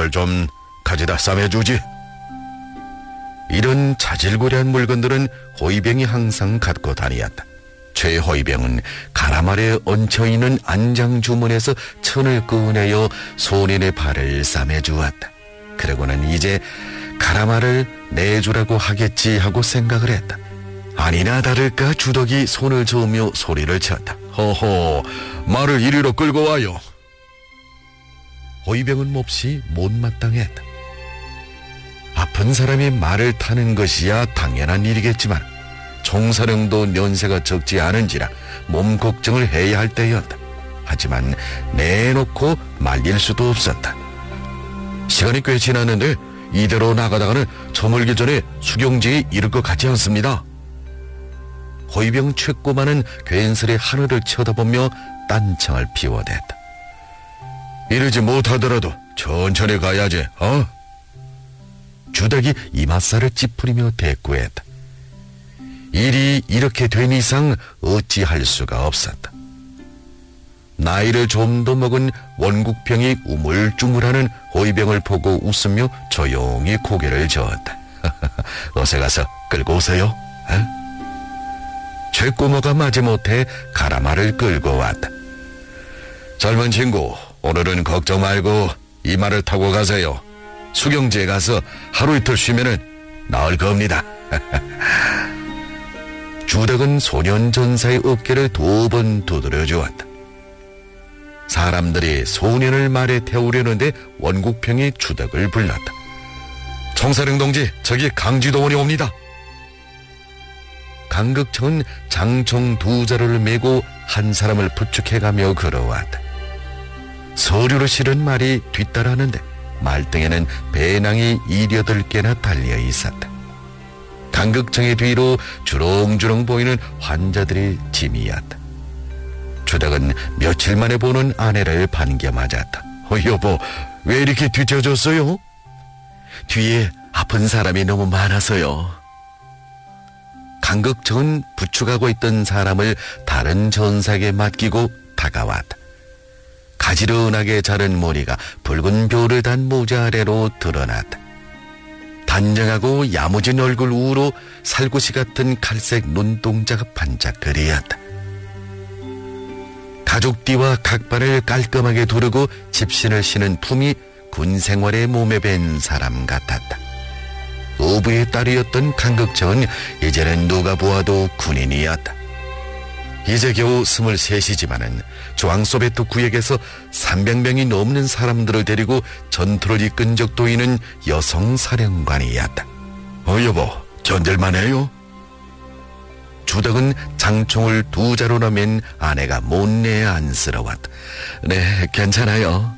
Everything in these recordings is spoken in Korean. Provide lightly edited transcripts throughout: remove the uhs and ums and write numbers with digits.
이걸 좀 가져다 싸매주지. 이런 자질구레한 물건들은 호위병이 항상 갖고 다니었다. 최호위병은 가람 아래 얹혀있는 안장주문에서 천을 꺼내어 소년의 발을 싸매주었다. 그러고는 이제 가라마를 내주라고 하겠지 하고 생각을 했다. 아니나 다를까 주덕이 손을 저으며 소리를 쳤다. 허허, 말을 이리로 끌고 와요. 호위병은 몹시 못마땅했다. 아픈 사람이 말을 타는 것이야 당연한 일이겠지만 총사령도 연세가 적지 않은지라 몸 걱정을 해야 할 때였다. 하지만 내놓고 말릴 수도 없었다. 시간이 꽤 지났는데 이대로 나가다가는 저물기 전에 수경지에 이를 것 같지 않습니다. 호위병 최꼬마는 괜스레 하늘을 쳐다보며 딴청을 피워댔다. 이러지 못하더라도 천천히 가야지, 주덕이 이맛살을 찌푸리며 대꾸했다. 일이 이렇게 된 이상 어찌할 수가 없었다. 나이를 좀 더 먹은 원국병이 우물쭈물하는 호위병을 보고 웃으며 조용히 고개를 저었다. 어서 가서 끌고 오세요. 최꼬마가 마지못해 가라마를 끌고 왔다. 젊은 친구, 오늘은 걱정 말고 이 말을 타고 가세요. 수경지에 가서 하루 이틀 쉬면은 나을 겁니다. 주덕은 소년 전사의 어깨를 2번 두드려 주었다. 사람들이 소년을 말에 태우려는데 원국평이 주덕을 불렀다. 총사령 동지, 저기 강지도원이 옵니다. 강극청은 장총 2자루를 메고 한 사람을 부축해가며 걸어왔다. 서류로 실은 말이 뒤따라하는데 말등에는 배낭이 7-8개나 달려 있었다. 강극청의 뒤로 주렁주렁 보이는 환자들의 짐이었다. 주덕은 며칠 만에 보는 아내를 반겨맞았다. 여보, 왜 이렇게 뒤쳐졌어요? 뒤에 아픈 사람이 너무 많아서요. 강극청은 부축하고 있던 사람을 다른 전사에게 맡기고 다가왔다. 가지런하게 자른 머리가 붉은 벼를 단 모자 아래로 드러났다. 단정하고 야무진 얼굴 우로 살구시 같은 갈색 눈동자가 반짝거리었다. 가죽띠와 각반을 깔끔하게 두르고 집신을 신은 품이 군 생활에 몸에 밴 사람 같았다. 어부의 딸이었던 강극청은 이제는 누가 보아도 군인이었다. 이제 겨우 23이지만은 중앙소비에트 구역에서 300명이 넘는 사람들을 데리고 전투를 이끈 적도 있는 여성 사령관이었다. 여보, 견딜만 해요? 주덕은 장총을 2자루나 맨 아내가 못내 안쓰러웠다. 네, 괜찮아요.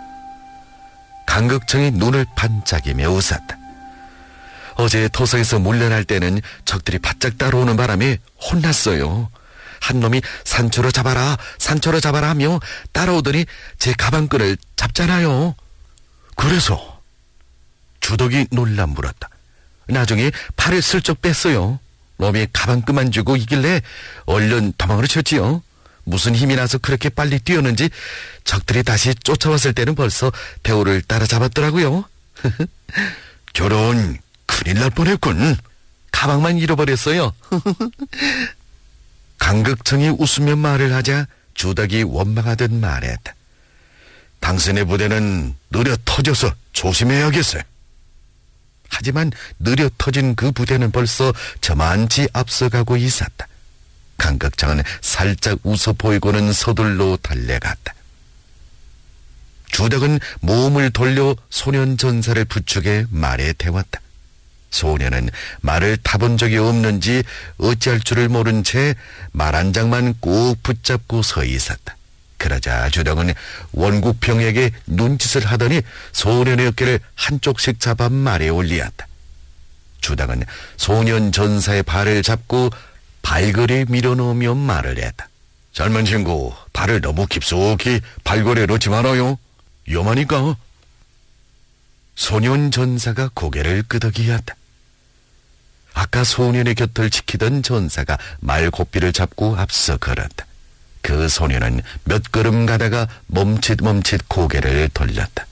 강극청이 눈을 반짝이며 웃었다. 어제 토성에서 물러날 때는 적들이 바짝 따라오는 바람에 혼났어요. 한 놈이 산초로 잡아라, 산초로 잡아라 하며 따라오더니 제 가방끈을 잡잖아요. 그래서? 주덕이 놀라 물었다. 나중에 팔을 슬쩍 뺐어요. 놈이 가방끈만 주고 이길래 얼른 도망을 쳤지요. 무슨 힘이 나서 그렇게 빨리 뛰었는지 적들이 다시 쫓아왔을 때는 벌써 대우를 따라잡았더라고요. 저런, 큰일 날 뻔했군. 가방만 잃어버렸어요. 강극청이 웃으며 말을 하자 주덕이 원망하듯 말했다. 당신의 부대는 느려 터져서 조심해야겠어요. 하지만 느려 터진 그 부대는 벌써 저만치 앞서가고 있었다. 강극청은 살짝 웃어 보이고는 서둘러 달려갔다. 주덕은 몸을 돌려 소년 전사를 부축해 말에 태웠다. 소년은 말을 타본 적이 없는지 어찌할 줄을 모른 채 말 한 장만 꼭 붙잡고 서 있었다. 그러자 주덕은 원국평에게 눈짓을 하더니 소년의 어깨를 한쪽씩 잡아 말에 올리었다. 주덕은 소년 전사의 발을 잡고 발걸이에 밀어넣으며 말을 했다. 젊은 친구, 발을 너무 깊숙이 발걸이에 넣지 말아요. 위험하니까. 소년 전사가 고개를 끄덕이었다. 아까 소년의 곁을 지키던 전사가 말고삐를 잡고 앞서 걸었다. 그 소년은 몇 걸음 가다가 멈칫멈칫 고개를 돌렸다.